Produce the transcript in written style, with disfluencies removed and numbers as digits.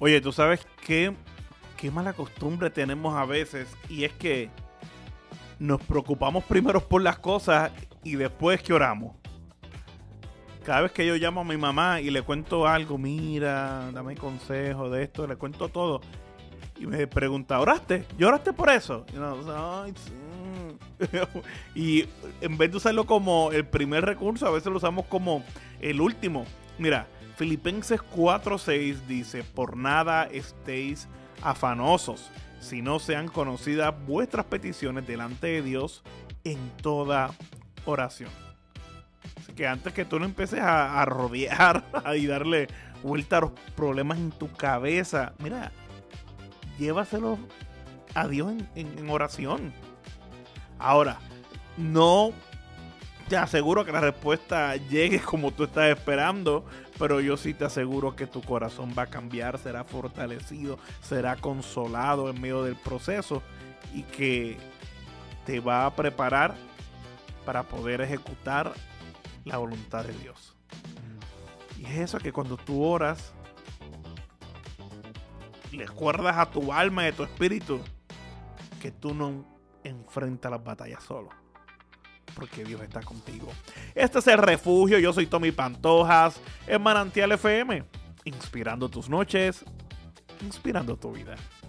Oye, ¿tú sabes qué mala costumbre tenemos a veces? Y es que nos preocupamos primero por las cosas y después que oramos. Cada vez que yo llamo a mi mamá y le cuento algo, mira, dame consejo de esto, le cuento todo. Y me pregunta, ¿oraste? ¿Lloraste por eso? Y no, ay, sí. Y en vez de usarlo como el primer recurso, a veces lo usamos como el último. Mira, Filipenses 4:6 dice, por nada estéis afanosos, si no sean conocidas vuestras peticiones delante de Dios en toda oración. Así que antes que tú no empieces a rodear y darle vuelta a los problemas en tu cabeza, mira, llévaselo a Dios en oración. Ahora, no te aseguro que la respuesta llegue como tú estás esperando, pero yo sí te aseguro que tu corazón va a cambiar, será fortalecido, será consolado en medio del proceso y que te va a preparar para poder ejecutar la voluntad de Dios. Y es eso, que cuando tú oras, le recuerdas a tu alma y a tu espíritu que tú no enfrentas las batallas solo, porque Dios está contigo. Este es El Refugio, yo soy Tommy Pantojas, en Manantial FM, inspirando tus noches, inspirando tu vida.